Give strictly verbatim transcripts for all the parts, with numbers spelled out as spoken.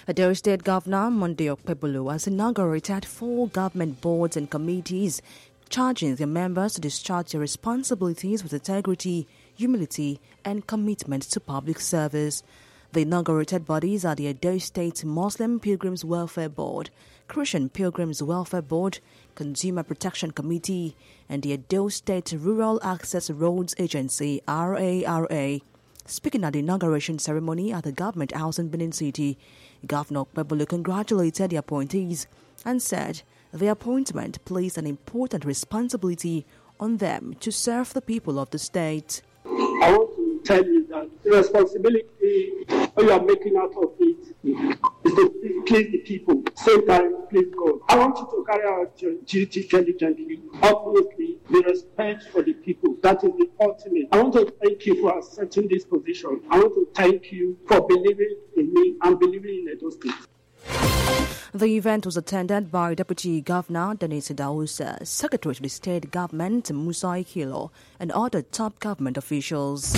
Edo State Governor Monday Okpebholo has inaugurated four government boards and committees, charging their members to discharge their responsibilities with integrity, humility, and commitment to public service. The inaugurated bodies are the Edo State Muslim Pilgrims Welfare Board, Christian Pilgrims Welfare Board, Consumer Protection Committee, and the Edo State Rural Access Roads Agency R A R A. Speaking at the inauguration ceremony at the Government House in Benin City, Governor Okpebholo congratulated the appointees and said the appointment placed an important responsibility on them to serve the people of the state. I want to tell you that the responsibility you are making out of it is to please the people. Same time, please God. I want you to carry out your duty diligently, obviously, the respect for the people. That is the ultimate. I want to thank you for accepting this position. I want to thank you for believing in me and believing in Edo State. The event was attended by Deputy Governor Dennis Idahosa, Secretary to the State Government Musa Ikilo, and other top government officials.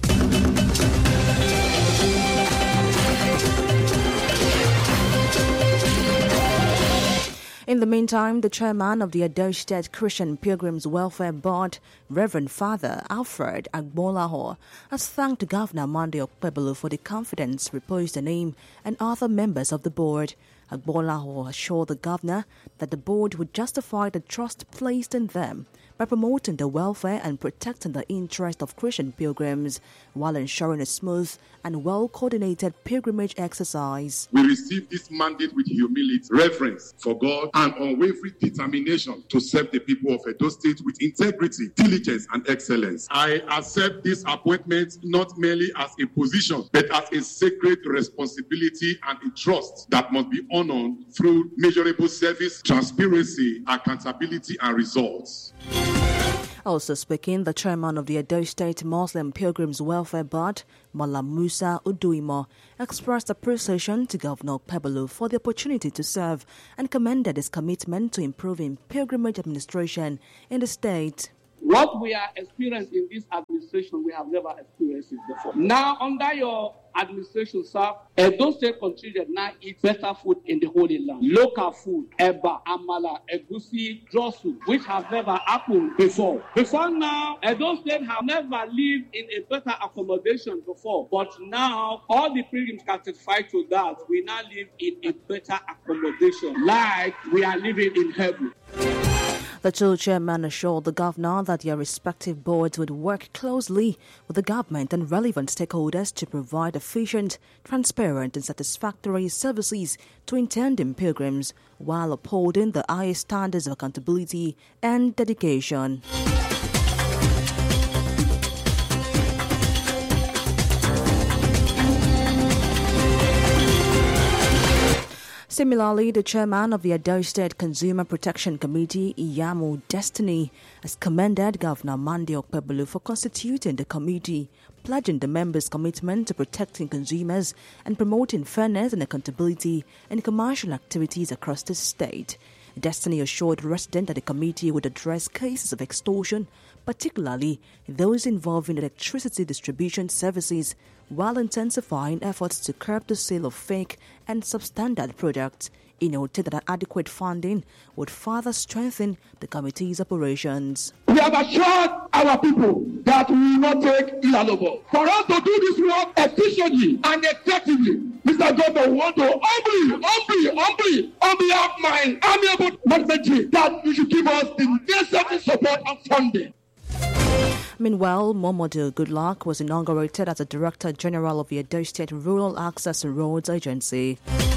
In the meantime, the chairman of the Edo State Christian Pilgrims Welfare Board, Reverend Father Alfred Agbolaho, has thanked Governor Monday Okpebholo for the confidence reposed in him and other members of the board. Agbolaho assured the governor that the board would justify the trust placed in them by promoting the welfare and protecting the interest of Christian pilgrims while ensuring a smooth and well-coordinated pilgrimage exercise. We receive this mandate with humility, reverence for God, and unwavering determination to serve the people of Edo State with integrity, diligence, and excellence. I accept this appointment not merely as a position, but as a sacred responsibility and a trust that must be honored through measurable service, transparency, accountability, and results. Also speaking, the chairman of the Edo State Muslim Pilgrims Welfare Board, Mallam Musa Uduimo, expressed appreciation to Governor Okpebholo for the opportunity to serve and commended his commitment to improving pilgrimage administration in the state. What we are experiencing in this administration, we have never experienced it before. Now, under your administration, sir, Edo State considered now eat better food in the Holy Land. Local food, eba, amala, egusi, drosu, which have never happened before. Before now, Edo State have never lived in a better accommodation before. But now, all the pilgrims can testify to that. We now live in a better accommodation, like we are living in heaven. The two chairmen assured the governor that their respective boards would work closely with the government and relevant stakeholders to provide efficient, transparent and satisfactory services to intending pilgrims while upholding the highest standards of accountability and dedication. Similarly, the chairman of the Edo State Consumer Protection Committee, Iyamu Destiny, has commended Governor Monday Okpebholo for constituting the committee, pledging the members' commitment to protecting consumers and promoting fairness and accountability in commercial activities across the state. Destiny assured residents that the committee would address cases of extortion, particularly those involving electricity distribution services, while intensifying efforts to curb the sale of fake and substandard products. He noted that adequate funding would further strengthen the committee's operations. We have assured our people that we will not take Ilalobo. For us to do this work efficiently and effectively, Mister Governor, we want to humbly, humbly, humbly, on behalf of my amiable management, that you should give us the necessary support and funding. Meanwhile, Momodu Goodluck was inaugurated as the Director General of the Edo State Rural Access Roads Agency.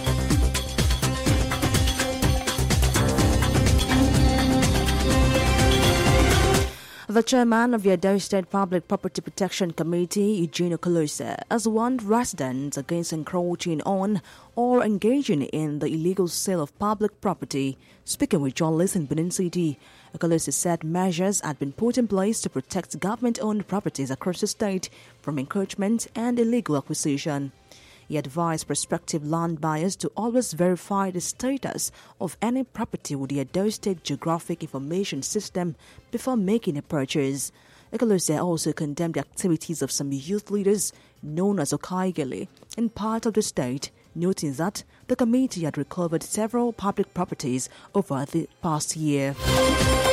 The chairman of the Edo State Public Property Protection Committee, Eugene Okolose, has warned residents against encroaching on or engaging in the illegal sale of public property. Speaking with journalists in Benin City, Okolose said measures had been put in place to protect government-owned properties across the state from encroachment and illegal acquisition. He advised prospective land buyers to always verify the status of any property with the Edo State Geographic Information System before making a purchase. Okolose also condemned the activities of some youth leaders known as Okaigele in part of the state noting that the committee had recovered several public properties over the past year.